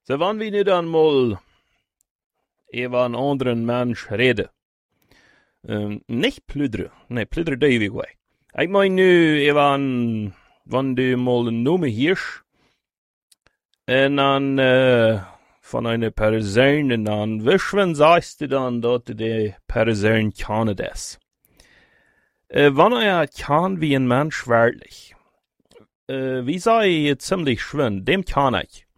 So wann wir nicht einmal über einen anderen Mensch reden. Nicht plüderen. Nee, plüderen doe je weer. Ik meine nu even, wann du mal een Nummer hirsch, en dan von einer Person, en dan wischen sagst du dann, dass die Person kann das. Wann kann wie ein Mensch wirklich, wie sei ich ziemlich schön, dem kann ich.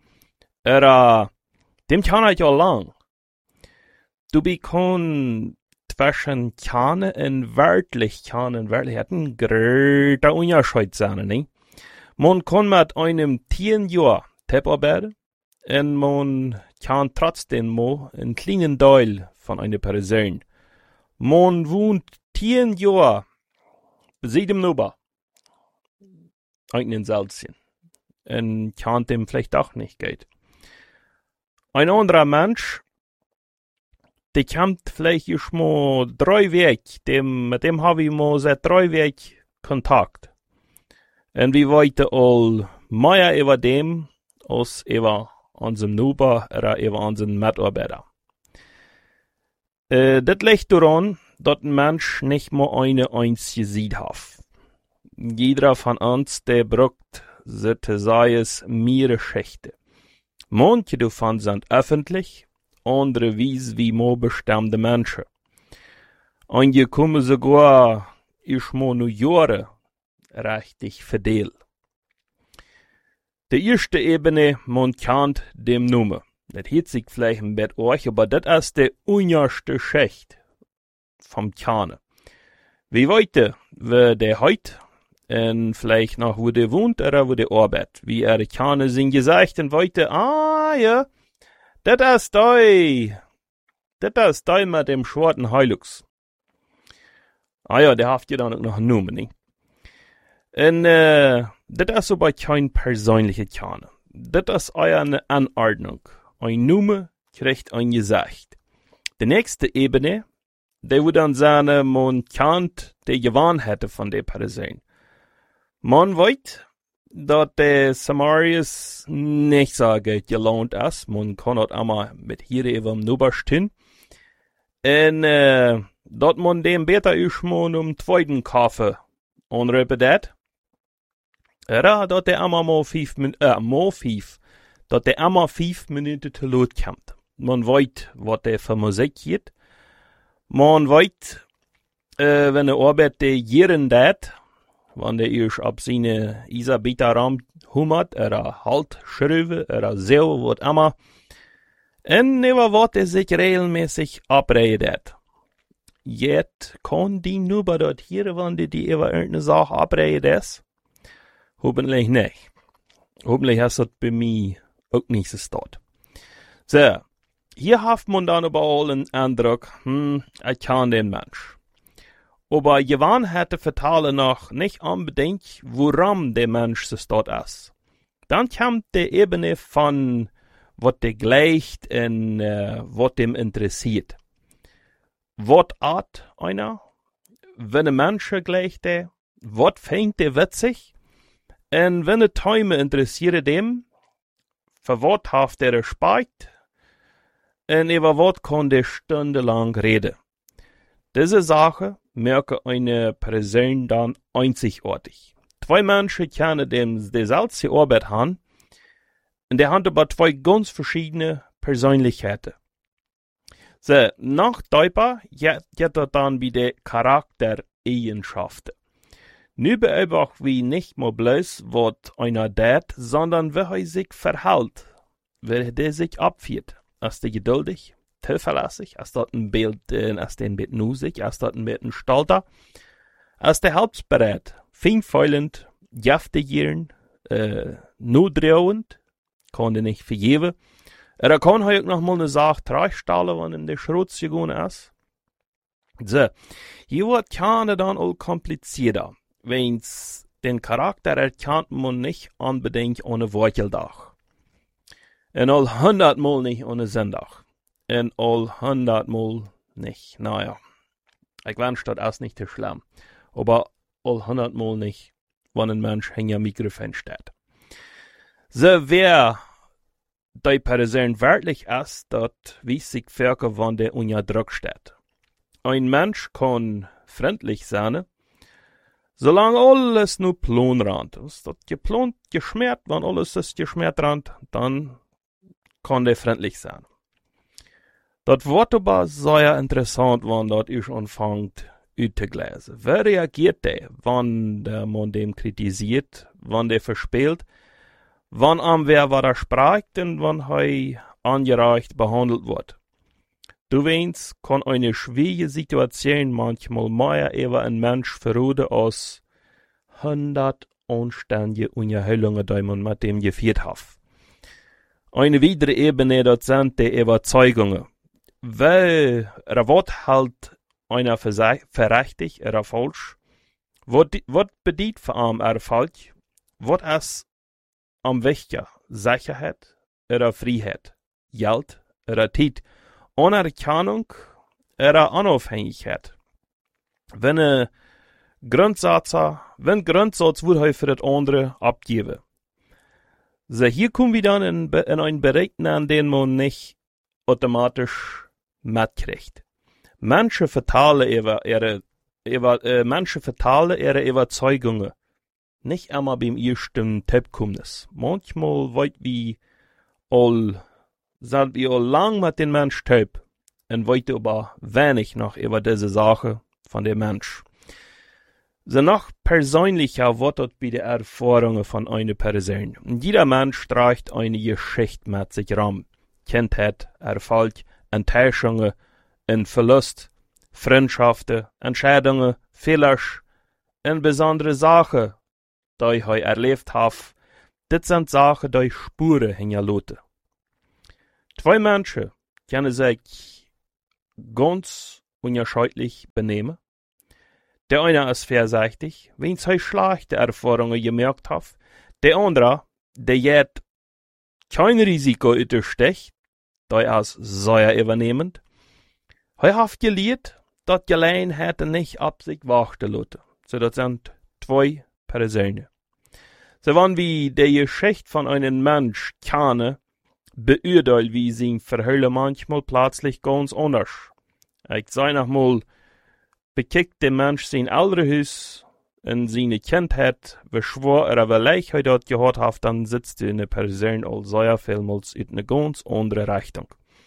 Dem kann ich auch lang. Du bekommst zwischen Kane und Wertlichkeit hat ein größer Unterschied sein, ne? Man kann mit einem 10 Jahr Tipp arbeiten und man kann trotzdem mal einen kleinen Teil von einer Person. Man wohnt 10 Jahre besieht im Nuba. Einen Selzchen. Und kann dem vielleicht auch nicht geht. Ein anderer Mensch, der kommt vielleicht erst mal 3 Wege, mit dem habe ich mal seit 3 Wege Kontakt. Und wir weiten all mehr über dem, als über unseren Nuba oder über unseren Mitarbeiter. Das liegt daran, dass ein Mensch nicht mal eine einzige Seite hat. Jeder von uns, der braucht, sei es mehrere Schächte. Manche davon sind öffentlich, andere wie mo bestimmte Menschen. Einige kommen sogar erst mal nur Jahre richtig verdelt. Die erste Ebene, man kennt dem Nummer. Das hört sich vielleicht ein bisschen euch, aber das ist die unterste Schicht vom Kerne. Wie weiter, wer der heute und vielleicht noch wo der wohnt oder wo der arbeitet. Wie er Kerne sind gesagt und weiter, ja, das ist dei mit dem schwarzen Hilux. Ja, der haft ihr dann noch eine Nummer, nicht? Und, das ist aber kein persönlicher Kerne. Das ist eine Anordnung. Eine Nummer kriegt ein Gesicht. Die nächste Ebene, der wird dann sagen, man kennt die Gewohnheiten von der Person. Man weiß, dass der Samarius nicht so gut gelohnt ist. Man kann auch einmal mit hier eben Nummer stehen. Und, dass man dem besser ist, man zweiten Kaffee anrüppt. Oder, dass der einmal mal 5 Minuten zu laut kommt. Man weiß, was der für Musik geht. Man weiß, wenn er arbeitet, der jeden dat, wenn der erst ab seine Isabita-Raum hummert, halt schrüve, so, was immer. Und über was er sich regelmäßig abredet. Jetzt kann die nur dort hier, wenn die über irgendeine Sache abredet. Hoffentlich nicht. Hoffentlich hast du das bei mir auch nicht so dort. So, hier hat man dann aber all einen Eindruck, ich kann den Mensch. Aber Gewohnheiten vertellen noch nicht unbedingt, woran der Mensch so dort ist. Dann kommt die Ebene von, was der gleicht und was dem interessiert. Was hat einer? Wenn ein Mensch gleicht der? Was fängt der witzig? Und wenn die Träume interessieren dem, für was hat der Respekt? Und über was kann der stundenlang reden? Diese Sache merke eine Person dann einzigartig. 2 Menschen können dieselbe Arbeit haben, und der hat aber 2 ganz verschiedene Persönlichkeiten. So, nach Deutschland geht er dann wieder Charaktereigenschaften. Nu beobachten wir nicht mal bloß, was einer tut, sondern wie er sich verhält, wie er sich abführt. Ist er geduldig, zuverlässig, ist er ein bisschen nusig, ist er ein bisschen stolzer, ist er hilfsbereit, feinfühlend, jaftigieren, nudreuend, kann er nicht vergeben. Er kann auch noch mal eine Sache tragstellen, wenn in der Schrotz gegangen ist. So, hier wird keine dann all komplizierter. Wenn's den Charakter erkennt man nicht unbedingt ohne Wurzeldach. Und all 100 Mal nicht ohne Sendach. Und all 100 Mal nicht, naja. Ich wünsche, das ist nicht so schlimm. Aber all 100 Mal nicht, wenn ein Mensch hinter Mikrofon steht. So, wer die Person wirklich ist, das weiß sich Völker, wann der unter Druck steht. Ein Mensch kann freundlich sein, solange alles nur planrand ist. Das geplant, geschmiert, wenn alles ist geschmiert rand, dann kann der freundlich sein. Das wird aber sehr interessant, wenn das ich anfängt auszulesen. Wer reagiert der, wenn der man dem kritisiert, wenn der verspielt, wann am wer was er spricht und wann er angereicht behandelt wird. Du weißt, kann eine schwierige Situation manchmal mehr über ein Mensch verroden als 100 anständige Unterhaltungen, die man mit dem geführt hat. Eine weitere Ebene, das sind die Überzeugungen. Weil wird halt einer verrichtig oder falsch, wird bedient für am falsch, wird es am wichtiger Sicherheit oder Freiheit, Geld oder Zeit, Anerkennung oder Unabhängigkeit. Wenn Grundsatz würde für das andere abgeben. So hier kommen wir dann in einen Bereich, an den man nicht automatisch mitkriegt. Menschen vertalen ihre Überzeugungen nicht immer beim ersten Tippkommes. Manchmal wollt wir all lang mit den Mensch tipp und wollt aber wenig noch über diese Sache von dem Mensch. So noch persönlicher wird das bei den Erfahrungen von einer Person. Jeder Mensch trägt eine Geschichte mit sich rum. Kindheit, Erfolg, Enttäuschungen, Verlust, Freundschaften, Entscheidungen, Fehler, und besondere Sachen, die ich erlebt habe. Das sind Sachen, die Spuren hinterlassen. Zwei Menschen können sich ganz unterschiedlich benehmen. Der eine ist vorsichtig, wenn er schlechte Erfahrungen gemerkt hat. Der andere, der jetzt kein Risiko untersteckt, der ist sehr übernehmend. Er hat gelernt, dass Gelegenheit nicht ab sich warten lassen. So, das sind zwei Personen. So, wenn wir die Geschichte von einem Mensch kennen, beurteilen wir sein Verhalten manchmal plötzlich ganz anders. Ich sage nochmal, bekickt der Mensch sein Elternhaus in seine Kindheit, wie schwer oder wie leicht er dort gehört hat, dann sitzt eine Person als sehr vielmals in eine ganz andere Richtung.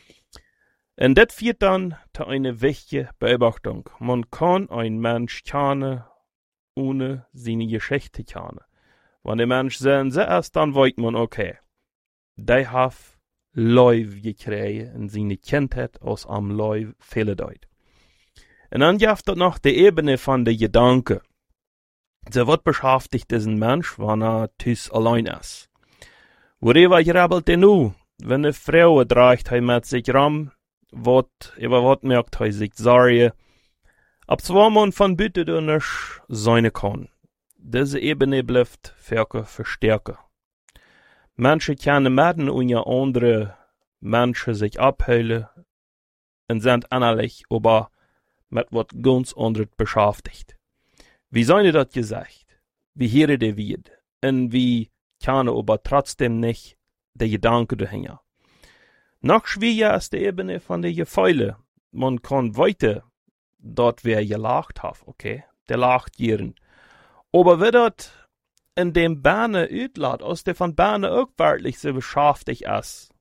Und das führt dann zu einer wichtigen Beobachtung. Man kann einen Mensch kennen, ohne seine Geschichte kennen. Wenn der Mensch sehen sie ist, dann weiß man, okay, der hat Leib gekriegt in seine Kindheit aus am Leib viele Leute. Und dann gibt es noch die Ebene von den Gedanken. So wird beschäftigt diesen Mensch, wenn tüs allein ist. Worüber grabbelt er nu? Wenn eine Frau trägt mit sich rum, über was merkt er sich Sorge. Ab zwei man von Bitte du nicht sein kann. Diese Ebene bleibt verstärken. Menschen können mitten unter andere Menschen sich abheilen und sind innerlich aber mit was ganz anderes beschäftigt. Wie seine das gesagt? Wie hören die wird? Und wie kann aber trotzdem nicht der Gedanke dahinter? Noch schwieriger ist die Ebene von der Gefühle. Man kann weiter dort wer gelacht hat, okay? Der lacht gern. Aber wer dort in dem Berne utlässt, aus der von Berne auch wirklich so beschäftigt ist,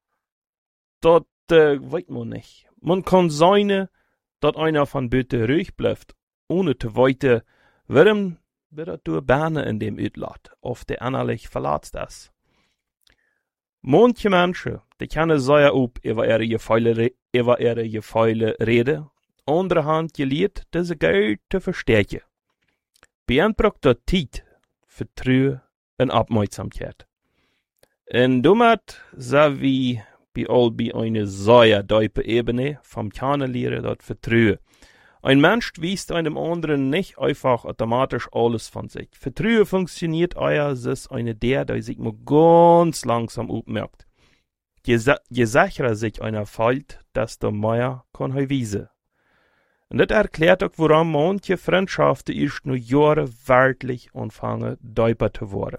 dort weiß man nicht. Man kann sein, dass einer von Bitte ruhig bleibt, ohne zu weiter, warum wird du Berne in dem utlässt, auf der innerlich verletzt ist. Manche Menschen, die können sehr ob über ihre Gefühle reden, andere Hand gelehrt, diese Geld zu verstärken. Beansprucht das Zeit, Vertrauen und Aufmerksamkeit. Und damit sind wir bei einer sehr tiefen Ebene vom Kennenlernen das Vertrauen. Ein Mensch weist einem anderen nicht einfach automatisch alles von sich. Vertrauen funktioniert es ist eine der sich nur ganz langsam aufmerkt. Je sicherer sich einer fällt, desto mehr kann er wiesen. Und das erklärt auch, warum manche Freundschaften erst nur Jahre wirklich anfangen, tiefer zu werden.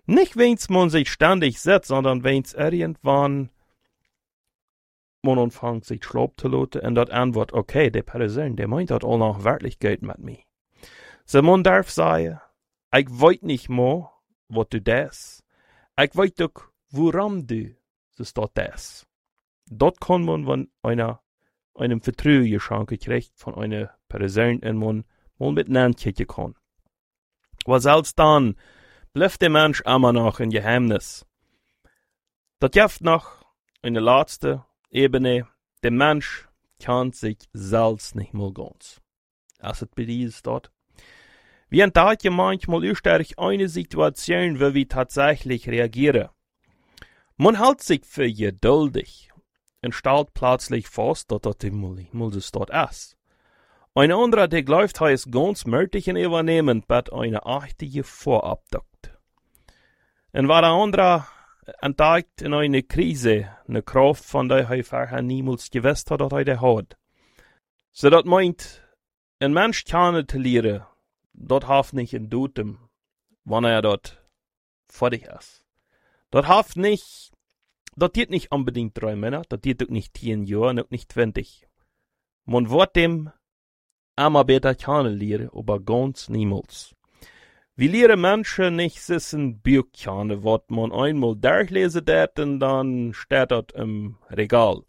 Nicht wenn's man sich ständig setzt, sondern wenn's irgendwann man anfängt sich schlapp zu lassen und dort antwortet, okay, der Person, der meint dort auch noch Wertlichkeit mit mir. So man darf sagen, ich weiß nicht mehr, was du das. Ich weiß doch, woran du dort das. Dort kann man von einem Vertrauen geschenkt kriegt von einer Person, und man mal miteinander kicken kann. Aber selbst dann bleibt der Mensch immer noch ein Geheimnis. Das gibt noch eine letzte Ebene. Der Mensch kann sich selbst nicht mal ganz. Also bei dieses dort. Wir entdecken manchmal durch eine Situation, wo wir tatsächlich reagieren. Man hält sich für geduldig und stellt plötzlich fest, dass das muss dort ist. Ein anderer, der glaubt, er ist ganz möglich und übernehmend, wird eine achtige Vorabdukt. Und war der andere entdeckt in einer Krise eine Kraft, von der er vorher niemals gewusst hat, dass er die hat. So das meint, ein Mensch kennenzulernen, das hilft nicht in Dutem, wenn er dort fertig ist. Das hilft nicht, das geht nicht unbedingt 3 Monate, das geht auch nicht 10 Jahre, und auch nicht 20. Man wird dem immer besser kennenlernen, aber ganz niemals. Wir lernen Menschen nicht ein Buch kennen, was man einmal durchlesen hat, und dann steht das im Regal.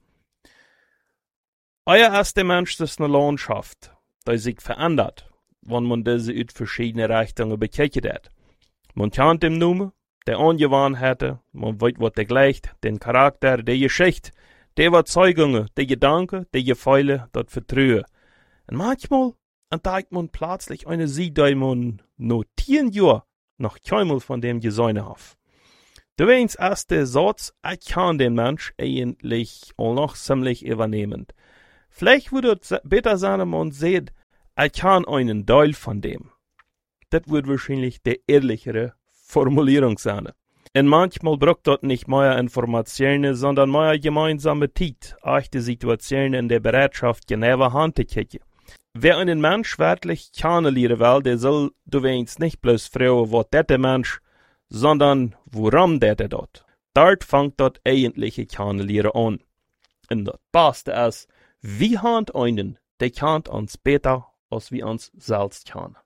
Euer ist der Mensch, das eine Landschaft, die sich verändert, wenn man diese in verschiedene Richtungen bekijkt hat. Man kennt den Namen, der Angewohnheiten, man weiß, was der gleicht, den Charakter, die Geschichte, die Überzeugungen, die Gedanken, die Gefühle, das Vertrauen. Und manchmal entdeckt man plötzlich eine Seite, die man noch 10 Jahre noch keinmal von dem gesehen hat. Du weißt, erst der Satz, ich kann den Mensch eigentlich auch noch ziemlich übernehmend. Vielleicht würde es besser sein, wenn man sieht, ich kann einen Teil von dem. Das wird wahrscheinlich die ehrlichere Formulierung sein. Und manchmal braucht das nicht mehr Informationen, sondern mehr gemeinsame Zeit, echte Situationen in der Bereitschaft, genauer hinzukicken. Wer einen Mensch wirklich kennenlernen will, der soll du wenigstens nicht bloß fragen, was der Mensch, sondern woran der dort. Dort fängt das eigentliche Kennenlernen an. Und das Beste ist, wir haben einen, der kennt uns besser, als wir uns selbst kennen.